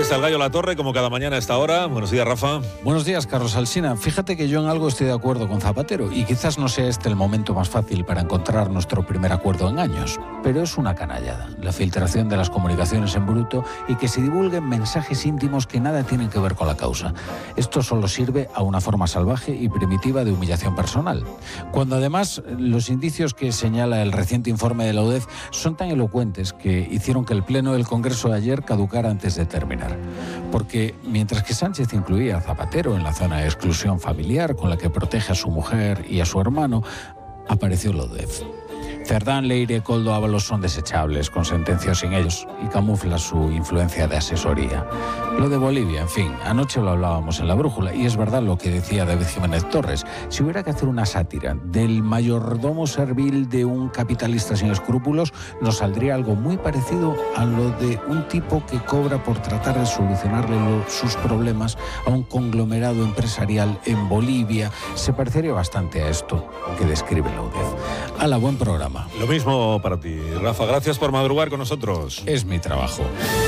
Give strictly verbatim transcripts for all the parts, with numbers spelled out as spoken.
está el Gallo Latorre, como cada mañana a esta hora. Buenos días, Rafa. Buenos días, Carlos Alsina. Fíjate que yo en algo estoy de acuerdo con Zapatero y quizás no sea este el momento más fácil para encontrar nuestro primer acuerdo en años, pero es una canallada, la filtración de las comunicaciones en bruto y que se divulguen mensajes íntimos que nada tienen que ver con la causa. Esto solo sirve a una forma salvaje y primitiva de humillación personal, cuando además los indicios que señala el reciente informe de la U D E F son tan elocuentes que hicieron que el Pleno del Congreso de ayer caducara antes de terminar. Porque mientras que Sánchez incluía a Zapatero en la zona de exclusión familiar con la que protege a su mujer y a su hermano, apareció la U D E F. Cerdán, Leire y Koldo Ábalos son desechables, con sentencias sin ellos, y camufla su influencia de asesoría. Lo de Bolivia, en fin, anoche lo hablábamos en La Brújula, y es verdad lo que decía David Jiménez Torres. Si hubiera que hacer una sátira del mayordomo servil de un capitalista sin escrúpulos, nos saldría algo muy parecido a lo de un tipo que cobra por tratar de solucionarle lo, sus problemas a un conglomerado empresarial en Bolivia. Se parecería bastante a esto que describe la U D E F. Hala, buen programa. Lo mismo para ti, Rafa. Gracias por madrugar con nosotros. Es mi trabajo.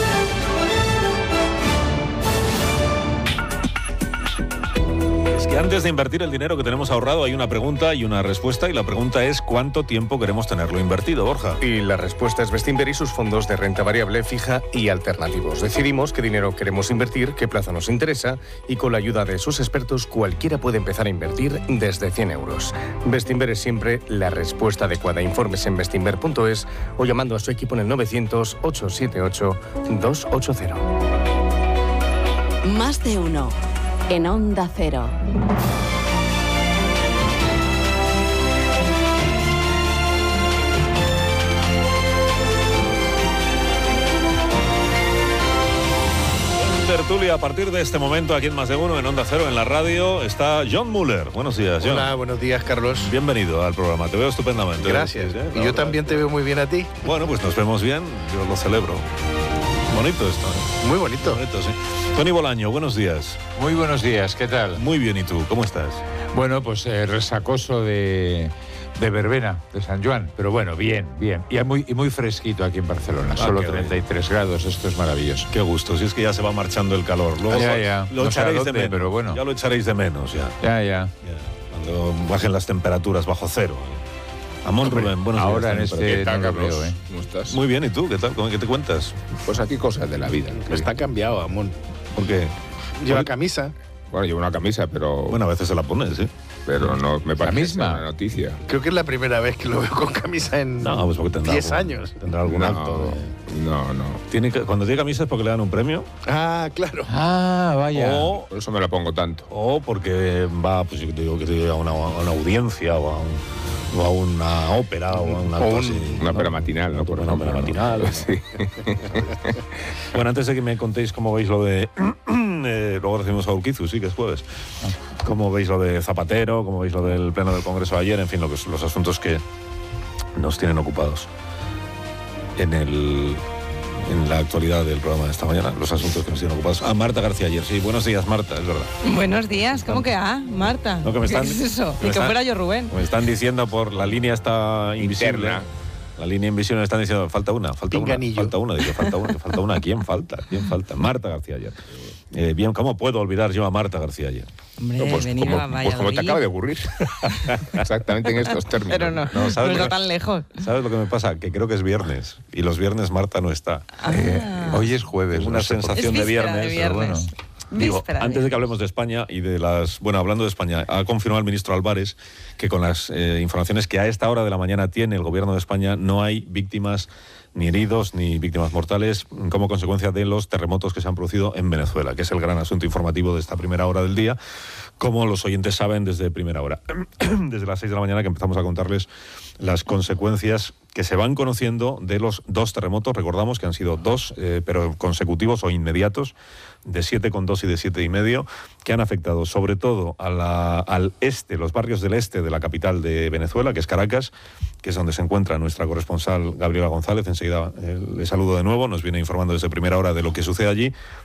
Es que antes de invertir el dinero que tenemos ahorrado hay una pregunta y una respuesta, y la pregunta es ¿cuánto tiempo queremos tenerlo invertido, Borja? Y la respuesta es Bestinver y sus fondos de renta variable fija y alternativos. Decidimos qué dinero queremos invertir, qué plazo nos interesa, y con la ayuda de sus expertos cualquiera puede empezar a invertir desde cien euros. Bestinver es siempre la respuesta adecuada. Informes en bestinver punto es o llamando a su equipo en el novecientos, ochocientos setenta y ocho, doscientos ochenta. Más de uno en Onda Cero. Tertulia, a partir de este momento aquí en Más de Uno, en Onda Cero, en la radio, está John Muller. Buenos días, John. Hola, buenos días, Carlos. Bienvenido al programa, te veo estupendamente. Gracias. ¿Eh? Y yo también te veo muy bien a ti. Bueno, pues nos vemos bien, yo lo celebro. Bonito esto, ¿eh? Muy bonito. Bonito, sí. Tony Bolaño, buenos días. Muy buenos días, ¿qué tal? Muy bien, ¿y tú? ¿Cómo estás? Bueno, pues eh, resacoso de, de verbena, de San Juan, pero bueno, bien, bien. Y muy, y muy fresquito aquí en Barcelona, Ah, solo qué treinta y tres grados, esto es maravilloso. Qué gusto, si es que ya se va marchando el calor. Luego ya, ya. lo No sé echaréis a dónde, de menos, pero bueno. Ya lo echaréis de menos, ya. Ya, ya. ya. Cuando bajen las temperaturas bajo cero. Amón Rubén, buenos días. Ahora en este ¿Qué tal, no lo Carlos? veo, ¿eh? ¿Cómo estás? Muy bien, ¿y tú? ¿Qué tal? ¿Qué te cuentas? Pues aquí cosas de la vida. Está cambiado, Amón. ¿Por qué? Lleva camisa. Bueno, llevo una camisa, pero, Bueno, a veces se la pones, ¿sí? pero no me parece misma? una noticia. Creo que es la primera vez que lo veo con camisa en No, pues porque tendrá diez algún- años. Tendrá algún No, acto de... no, no. ¿Tiene que, cuando tiene camisa es porque le dan un premio, Ah, claro. Ah, vaya. o, Por eso me la pongo tanto. o porque va, pues yo te digo que te digo, a una, a una audiencia o a, un, o a una ópera o a una O cosa un- así, Una ¿no? ópera matinal, ¿no? Por Una ópera ejemplo, ¿no? matinal. Sí. Bueno, antes de que me contéis cómo veis lo de... eh, luego recibimos a Urquizu, sí, que es jueves. Cómo veis lo de Zapatero, cómo veis lo del Pleno del Congreso de ayer, en fin, lo que, los asuntos que nos tienen ocupados en el... en la actualidad del programa de esta mañana, los asuntos que nos tienen ocupados. Ah, Marta García ayer, sí. Buenos días, Marta, es verdad. Buenos días, ¿cómo que ah, Marta? No, que me están- ¿Qué es eso? que me Ni que están- fuera yo, Rubén. Me están diciendo por la línea está invisible. Interna. La línea invisible me están diciendo, falta una, falta una, Pinganillo. falta una, digo, falta una, que falta una. ¿Quién falta? ¿Quién falta? Marta García ayer. Eh, bien, ¿cómo puedo olvidar yo a Marta García ayer? Hombre, No, pues, venía como, a pues como te Valladolid. acaba de ocurrir. Exactamente en estos términos. Pero no, No, no, ¿sabes lo está que- tan lejos. ¿Sabes lo que me pasa? Que creo que es viernes y los viernes Marta no está. Ah. Eh, hoy es jueves. Tengo una no sé por qué. sensación Es de víspera viernes, de pero bueno. viernes. Digo, Víspera de antes de que viernes. hablemos de España y de las... Bueno, hablando de España, ha confirmado el ministro Álvarez que con las eh, informaciones que a esta hora de la mañana tiene el gobierno de España no hay víctimas ni heridos ni víctimas mortales como consecuencia de los terremotos que se han producido en Venezuela, que es el gran asunto informativo de esta primera hora del día, como los oyentes saben desde primera hora. Desde las seis de la mañana que empezamos a contarles las consecuencias que se van conociendo de los dos terremotos, recordamos que han sido dos, eh, pero consecutivos o inmediatos, de siete coma dos y de siete coma cinco, que han afectado sobre todo a la, al este, los barrios del este de la capital de Venezuela, que es Caracas, que es donde se encuentra nuestra corresponsal Gabriela González. Enseguida eh, le saludo de nuevo, nos viene informando desde primera hora de lo que sucede allí,